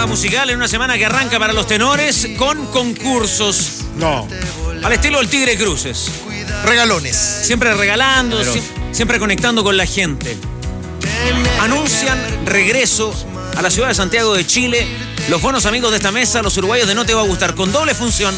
agenda musical en una semana que arranca para los tenores con concursos. No. Al estilo del Tigre Cruces. Regalones. Siempre regalando, siempre conectando con la gente. Anuncian regreso a la ciudad de Santiago de Chile los buenos amigos de esta mesa, los uruguayos de No Te Va a Gustar, con doble función.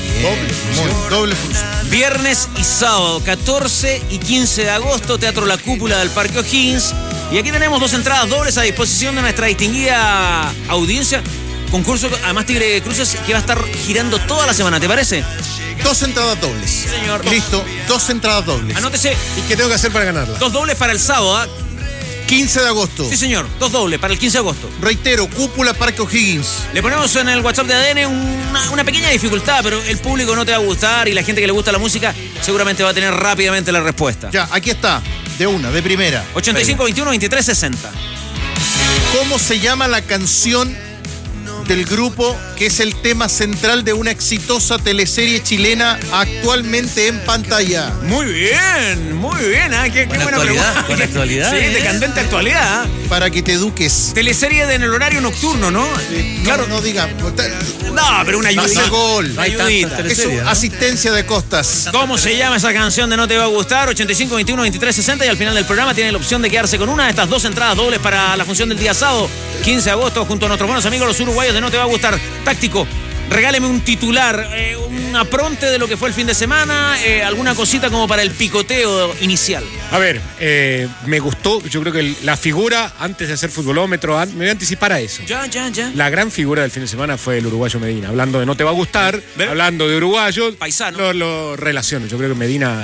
Doble función. Viernes y sábado, 14 y 15 de agosto, Teatro La Cúpula del Parque O'Higgins. Y aquí tenemos 2 entradas dobles a disposición de nuestra distinguida audiencia. Concurso, además Tigre Cruces, que va a estar girando toda la semana, ¿te parece? 2 entradas dobles. Sí, señor. Listo, 2 entradas dobles. Anótese. ¿Y qué tengo que hacer para ganarla? 2 dobles para el sábado, ¿ah? 15 de agosto. Sí, señor. 2 dobles para el 15 de agosto. Reitero, Cúpula Parque O'Higgins. Le ponemos en el WhatsApp de ADN una pequeña dificultad, pero el público no te va a gustar y la gente que le gusta la música seguramente va a tener rápidamente la respuesta. Ya, aquí está. De primera. 85-21-23-60. ¿Cómo se llama la canción del grupo que es el tema central de una exitosa teleserie chilena actualmente en pantalla? Muy bien, ¿ah? Qué buena pregunta. Con actualidad. Sí, de candente actualidad. ¿Ah? Para que te eduques. Teleserie en el horario nocturno, ¿no? Claro. No diga. No, pero una ayudita. Hace gol. Una ayudita. Eso, asistencia de Costas. ¿Cómo se llama esa canción de No Te Va a Gustar? 85-21-23-60 y al final del programa tiene la opción de quedarse con una de estas 2 entradas dobles para la función del día sábado, 15 de agosto, junto a nuestros buenos amigos los uruguayos de No Te Va a Gustar. Táctico, regáleme un titular, un apronte de lo que fue el fin de semana, alguna cosita como para el picoteo inicial. A ver, me gustó, yo creo que la figura, antes de hacer futbolómetro, me voy a anticipar a eso. Ya. La gran figura del fin de semana fue el uruguayo Medina. Hablando de No Te Va a Gustar, hablando de uruguayos, paisano. Lo relaciono. Yo creo que Medina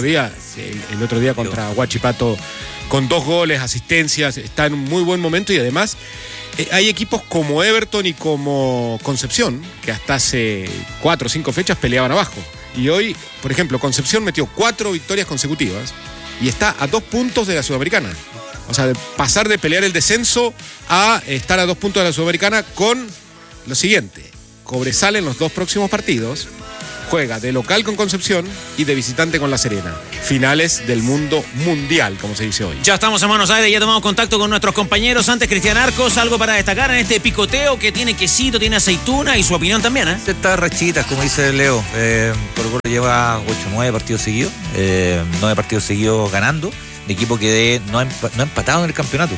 el otro día contra Huachipato, con 2 goles, asistencias, está en un muy buen momento y además hay equipos como Everton y como Concepción, que hasta hace 4 o 5 fechas peleaban abajo. Y hoy, por ejemplo, Concepción metió 4 victorias consecutivas y está a 2 puntos de la Sudamericana. O sea, de pasar de pelear el descenso a estar a 2 puntos de la Sudamericana con lo siguiente. Cobresal en los 2 próximos partidos juega de local con Concepción y de visitante con La Serena. Finales del mundo mundial, como se dice hoy. Ya estamos en Buenos Aires, ya tomamos contacto con nuestros compañeros. Antes, Cristian Arcos, algo para destacar en este picoteo que tiene quesito, tiene aceituna y su opinión también, ¿eh? Está rachitas, como dice Leo. Colo-Colo lleva 8 o 9 partidos seguidos, 9 partidos seguidos ganando. De equipo que no ha empatado en el campeonato.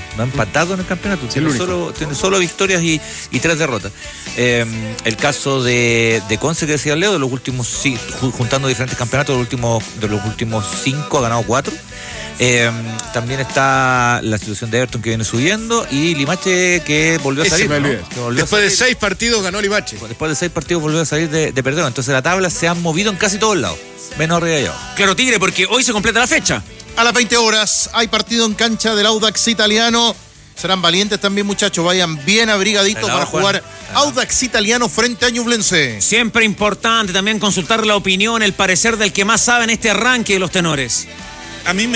Tiene solo victorias y 3 derrotas. El caso de Conce, que decía Leo, de los últimos, juntando diferentes campeonatos, de los últimos 5 ha ganado 4. También está la situación de Everton, que viene subiendo, y Limache, que volvió a salir. Después de 6 partidos ganó Limache. Después de 6 partidos volvió a salir de perdedor. Entonces la tabla se ha movido en casi todos lados, menos arriba y abajo. Claro, Tigre, porque hoy se completa la fecha. A las 20 horas hay partido en cancha del Audax Italiano. Serán valientes también, muchachos. Vayan bien abrigaditos para jugar Audax Italiano frente a Ñublense. Siempre importante también consultar la opinión, el parecer del que más sabe en este arranque de los tenores. A mí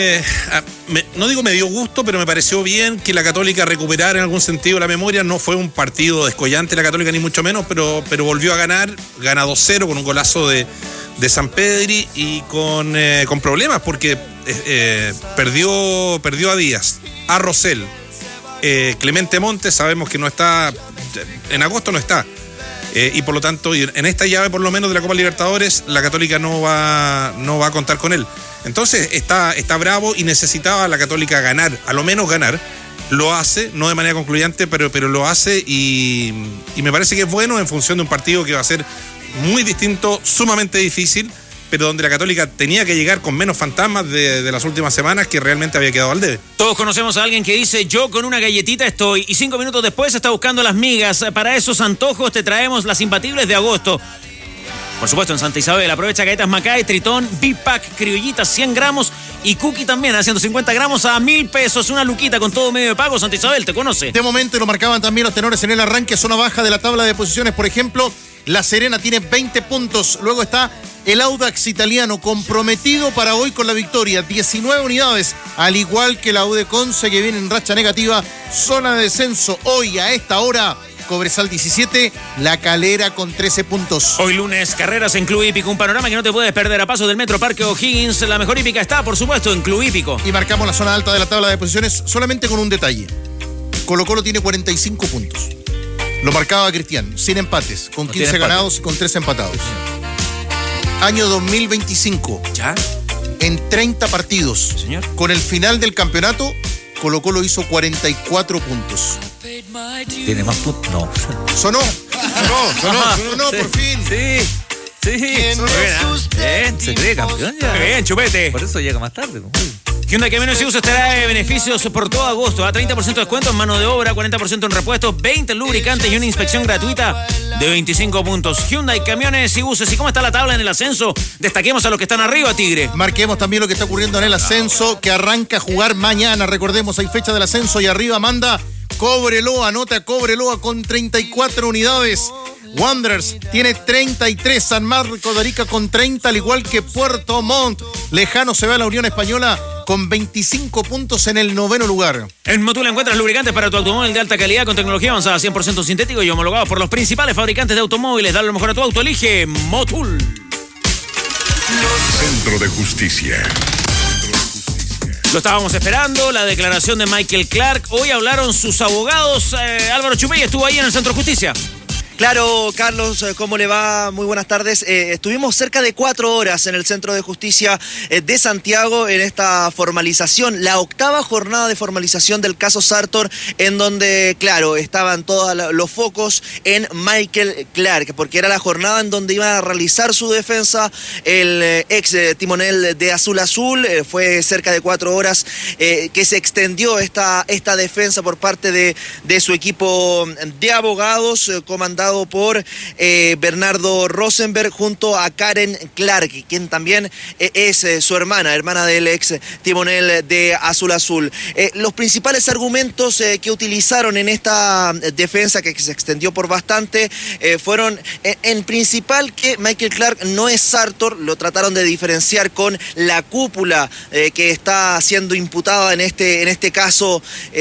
no digo me dio gusto, pero me pareció bien que la Católica recuperara en algún sentido la memoria. No fue un partido descollante la Católica, ni mucho menos, pero volvió a ganar. Gana 2-0 con un golazo de Sampedri y con problemas, porque perdió a Díaz, a Rosell, Clemente Montes, sabemos que no está, en agosto no está. Y por lo tanto, en esta llave por lo menos de la Copa Libertadores, la Católica no va a contar con él. Entonces está bravo y necesitaba la Católica ganar, a lo menos ganar. Lo hace, no de manera concluyente, pero lo hace y me parece que es bueno en función de un partido que va a ser muy distinto, sumamente difícil, pero donde la Católica tenía que llegar con menos fantasmas de las últimas semanas, que realmente había quedado al debe. Todos conocemos a alguien que dice: yo con una galletita estoy, y 5 minutos después está buscando las migas. Para esos antojos te traemos las imbatibles de agosto. Por supuesto, en Santa Isabel. Aprovecha galletas Macay, Tritón, Big Pack, criollitas 100 gramos y Cookie también a 150 gramos a 1.000 pesos. Una luquita con todo medio de pago. Santa Isabel, ¿te conoce? De momento, y lo marcaban también los tenores en el arranque, zona baja de la tabla de posiciones. Por ejemplo, La Serena tiene 20 puntos. Luego está el Audax Italiano, comprometido para hoy con la victoria. 19 unidades, al igual que la UD Conce, que viene en racha negativa. Zona de descenso hoy a esta hora. Cobresal 17, La Calera con 13 puntos. Hoy lunes, carreras en Club Hípico, un panorama que no te puedes perder a paso del Metro Parque O'Higgins. La mejor hípica está, por supuesto, en Club Hípico. Y marcamos la zona alta de la tabla de posiciones solamente con un detalle. Colo-Colo tiene 45 puntos. Lo marcaba Cristian, sin empates, con 15 ganados y con 3 empatados. Año 2025. ¿Ya? En 30 partidos. Señor. Con el final del campeonato, Colo-Colo hizo 44 puntos. ¿Tiene más puntos? No. ¿Sonó? Sonó, Sí, por fin. Sí. Bien, se cree campeón ya. Muy bien, chupete. Por eso llega más tarde. Hyundai Camiones y Buses estará de beneficios por todo agosto. A 30% de descuento en mano de obra, 40% en repuestos, 20 en lubricantes y una inspección gratuita de 25 puntos. Hyundai Camiones y Buses. ¿Y cómo está la tabla en el ascenso? Destaquemos a los que están arriba, Tigre. Marquemos también lo que está ocurriendo en el ascenso, que arranca a jugar mañana. Recordemos, hay fecha del ascenso y arriba manda Cobreloa, anota Cobreloa con 34 unidades. Wanderers tiene 33, San Marcos de Arica con 30, al igual que Puerto Montt. Lejano se va a la Unión Española con 25 puntos en el 9º lugar. En Motul encuentras lubricantes para tu automóvil de alta calidad con tecnología avanzada, 100% sintético y homologados por los principales fabricantes de automóviles. Dale lo mejor a tu auto, elige Motul. Centro de Justicia. Lo estábamos esperando, la declaración de Michael Clark. Hoy hablaron sus abogados. Álvaro Chupey estuvo ahí en el Centro de Justicia. Claro, Carlos, ¿cómo le va? Muy buenas tardes. Estuvimos cerca de 4 horas en el Centro de Justicia de Santiago en esta formalización, la 8ª jornada de formalización del caso Sartor, en donde, claro, estaban todos los focos en Michael Clark, porque era la jornada en donde iba a realizar su defensa el ex timonel de Azul Azul. Fue cerca de 4 horas que se extendió esta defensa por parte de su equipo de abogados, comandado por Bernardo Rosenberg junto a Karen Clark, quien también es su hermana del ex timonel de Azul Azul. Los principales argumentos que utilizaron en esta defensa, que se extendió por bastante, fueron en principal que Michael Clark no es Sartor. Lo trataron de diferenciar con la cúpula que está siendo imputada en este caso.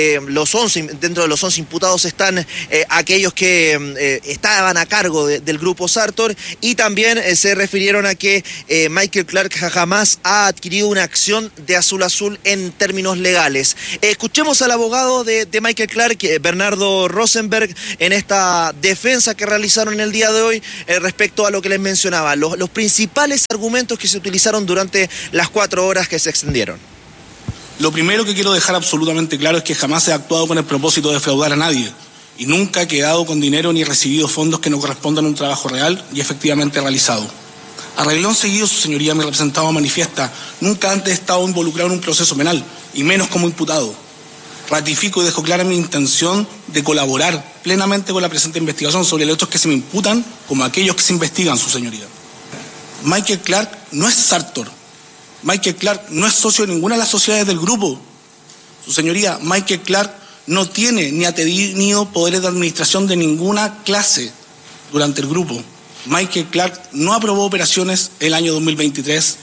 Dentro de los 11 imputados están aquellos que estaban a cargo del grupo Sartor, y también se refirieron a que Michael Clark jamás ha adquirido una acción de Azul Azul en términos legales. Escuchemos al abogado de Michael Clark, Bernardo Rosenberg, en esta defensa que realizaron en el día de hoy respecto a lo que les mencionaba, los principales argumentos que se utilizaron durante las 4 horas que se extendieron. Lo primero que quiero dejar absolutamente claro es que jamás he actuado con el propósito de defraudar a nadie, y nunca he quedado con dinero ni recibido fondos que no correspondan a un trabajo real y efectivamente realizado. A renglón seguido, su señoría, mi representado manifiesta, nunca antes he estado involucrado en un proceso penal, y menos como imputado. Ratifico y dejo clara mi intención de colaborar plenamente con la presente investigación sobre los hechos que se me imputan como aquellos que se investigan, su señoría. Michael Clark no es Sartor. Michael Clark no es socio de ninguna de las sociedades del grupo. Su señoría, Michael Clark no tiene ni ha tenido poderes de administración de ninguna clase durante el grupo. Michael Clark no aprobó operaciones el año 2023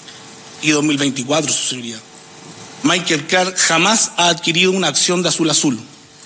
y 2024, su señoría. Michael Clark jamás ha adquirido una acción de Azul Azul.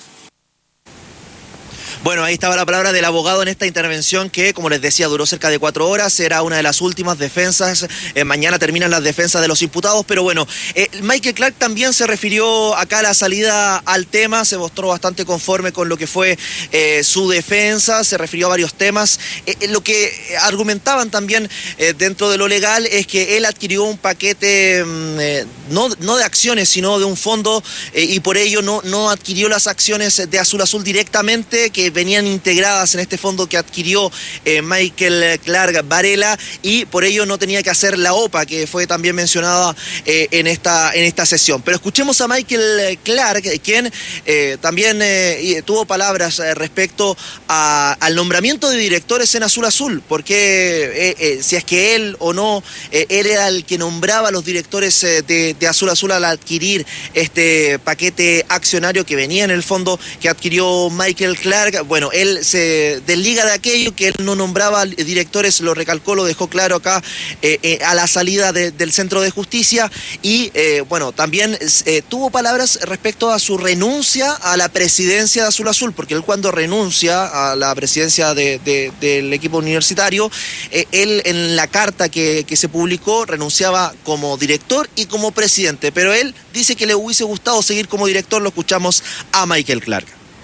Bueno, ahí estaba la palabra del abogado en esta intervención que, como les decía, duró cerca de 4 horas, era una de las últimas defensas. Mañana terminan las defensas de los imputados, pero bueno, Michael Clark también se refirió acá a la salida al tema, se mostró bastante conforme con lo que fue su defensa, se refirió a varios temas. Lo que argumentaban también dentro de lo legal es que él adquirió un paquete, no de acciones, sino de un fondo, y por ello no adquirió las acciones de Azul Azul directamente, que venían integradas en este fondo que adquirió Michael Clark Varela, y por ello no tenía que hacer la OPA, que fue también mencionada en esta sesión. Pero escuchemos a Michael Clark, quien también tuvo palabras respecto al nombramiento de directores en Azul Azul, porque si es que él o no, él era el que nombraba a los directores de Azul Azul al adquirir este paquete accionario que venía en el fondo que adquirió Michael Clark. Bueno, él se desliga de aquello, que él no nombraba directores, lo recalcó, lo dejó claro acá a la salida del Centro de Justicia, y bueno, también tuvo palabras respecto a su renuncia a la presidencia de Azul Azul, porque él, cuando renuncia a la presidencia del equipo universitario, él en la carta que se publicó renunciaba como director y como presidente, pero él dice que le hubiese gustado seguir como director. Lo escuchamos a Michael Clark.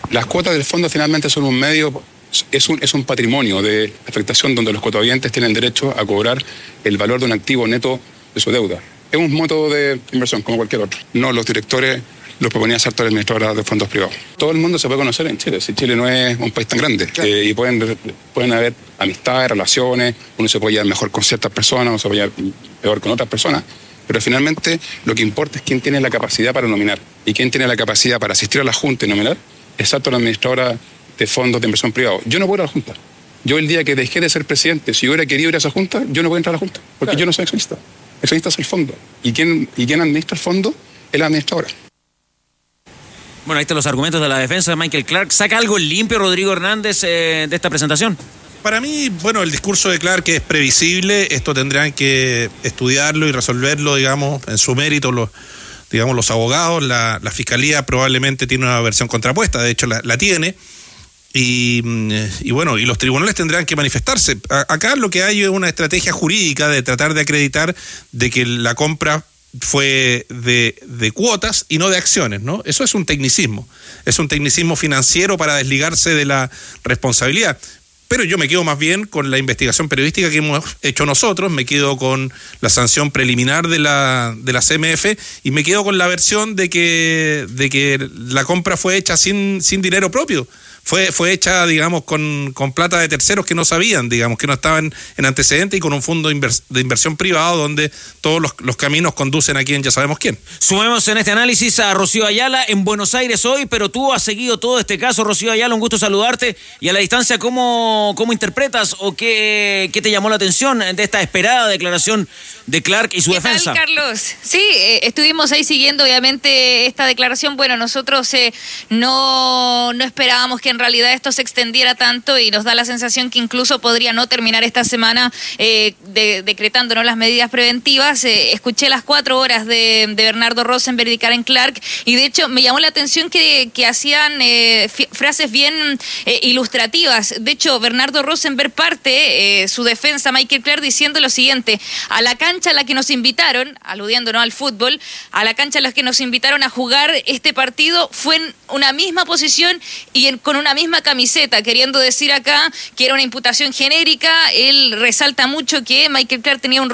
Las cuotas del fondo finalmente son un medio, es un patrimonio de afectación donde los cuotavientes tienen derecho a cobrar el valor de un activo neto de su deuda. Es un método de inversión como cualquier otro. No, los directores los proponía ser todas las administradoras de fondos privados. Todo el mundo se puede conocer en Chile, si Chile no es un país tan grande. Claro. Y pueden haber amistades, relaciones, uno se puede llevar mejor con ciertas personas, uno se puede llevar peor con otras personas. Pero finalmente lo que importa es quién tiene la capacidad para nominar. Y quién tiene la capacidad para asistir a la Junta y nominar, exacto, la administradora de fondos de inversión privados. Yo no puedo ir a la Junta. Yo el día que dejé de ser presidente, si yo hubiera querido ir a esa Junta, yo no voy a entrar a la Junta. Porque claro, yo no soy accionista. Accionista es el fondo. ¿Y quién administra el fondo? Es la administradora. Bueno, ahí están los argumentos de la defensa de Michael Clark. ¿Saca algo limpio Rodrigo Hernández de esta presentación? Para mí, bueno, el discurso de Clark es previsible. Esto tendrán que estudiarlo y resolverlo, digamos, en su mérito los abogados. La fiscalía probablemente tiene una versión contrapuesta, de hecho la tiene. Y bueno, y los tribunales tendrán que manifestarse. Acá lo que hay es una estrategia jurídica de tratar de acreditar de que la compra fue de cuotas y no de acciones, ¿no? Eso es un tecnicismo financiero para desligarse de la responsabilidad. Pero yo me quedo más bien con la investigación periodística que hemos hecho nosotros, me quedo con la sanción preliminar de la CMF y me quedo con la versión de que la compra fue hecha sin dinero propio. Fue hecha, digamos, con plata de terceros que no sabían, digamos, que no estaban en antecedentes y con un fondo de inversión privado donde todos los caminos conducen a quien ya sabemos quién. Sumemos en este análisis a Rocío Ayala en Buenos Aires hoy, pero tú has seguido todo este caso, Rocío Ayala, un gusto saludarte. Y a la distancia, ¿cómo interpretas o qué te llamó la atención de esta esperada declaración de Clark y su defensa? ¿Qué tal, Carlos? Sí, estuvimos ahí siguiendo obviamente esta declaración. Bueno, nosotros no esperábamos que en realidad esto se extendiera tanto y nos da la sensación que incluso podría no terminar esta semana decretando, ¿no?, las medidas preventivas. Escuché las 4 horas de Bernardo Rosenberg y Karen Clark y de hecho me llamó la atención que hacían frases bien ilustrativas. De hecho, Bernardo Rosenberg parte su defensa, Michael Clark, diciendo lo siguiente: a la cancha a la que nos invitaron, aludiendo, ¿no?, al fútbol, a la cancha a la que nos invitaron a jugar este partido fue en una misma posición y con una misma camiseta, queriendo decir acá que era una imputación genérica. Él resalta mucho que Michael Clark tenía un